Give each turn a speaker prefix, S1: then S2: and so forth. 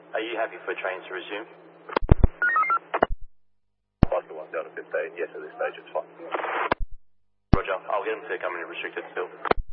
S1: Are you happy for train to resume?
S2: Oscar 1 Delta 15, yes, at this stage it's fine.
S1: Roger, I'll get them to come in restricted still.